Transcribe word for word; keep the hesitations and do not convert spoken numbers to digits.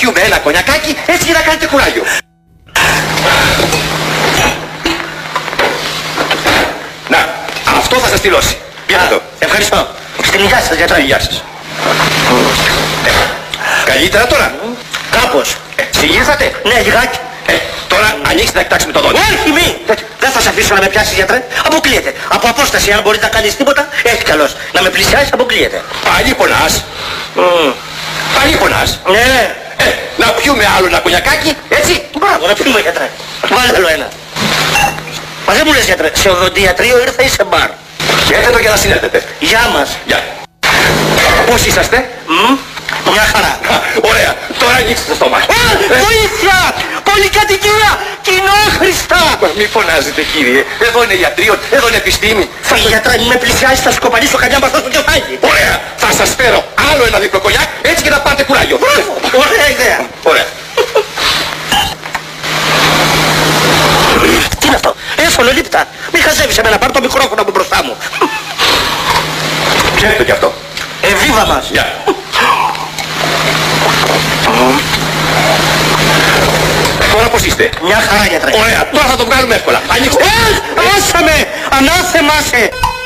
πιούμε ένα κονιακάκι έτσι για να κάνετε κουράγιο. Να, αυτό θα σας στυλώσει. Πιάτε το. Ευχαριστώ. Στην υγεία σας, γιατρέ. Γεια σας. Ε, καλύτερα τώρα. Κάπως. Ε, συγγύρισατε. Ναι, λιγάκι. Ε, τώρα ανοίξτε να κοιτάξουμε το δόντι. Όχι, μη! Δεν θα σε αφήσω να με πιάσεις, γιατρέ. Αποκλείεται. Από απόσταση, αν μπορείς να κάνεις τίποτα, έχει καλώς. Να με πλησιάσεις, αποκλείεται. Πάλι πονάς. Mm. Πάλι πονάς. Ναι. Ε, να πιούμε άλλο ένα κονιακάκι, έτσι. Μπράβο, να πιούμε, γιατρέ. Βάλε άλλο ένα. Μα δεν μου λες, γιατρέ, σε οδοντιατρίο ήρθα ή σε μπαρ? Έρθετε το για να συνέλθετε. Γεια μας. Γεια. Πώς είσαστε? Μμ, μια χαρά. Α, ωραία. Τώρα ανοίξτε το στόμα. Α, βοήθεια! Πολυκατοικία! Κοινόχρηστα! Μα μη φωνάζετε κύριε. Εδώ είναι ιατρείο, εδώ είναι επιστήμη. Φύγε, γιατρέ, μην με πλησιάσεις, θα σκοπανίσω καμιά μπαστά στο κεφάλι. Ωραία. Θα σας φέρω άλλο ένα διπλό κονιάκ έτσι και να πάτε κουράγιο. Μπράβο. Ωραία ιδέα. Ωραία. Τι είναι αυτό? Έσολο λίπτα. Μη χαζεύεις εμένα, πάρ' το μικρόφωνο από μπροστά μου. Ξέρετε κι αυτό. Εβίβα μας. Γεια. Τώρα πώς είστε? Μια χαρά, γιατρέ. Ωραία. Τώρα θα το βγάλουμε εύκολα. Ανοίξτε. Ε, άσε με! Ανάθεμά σε!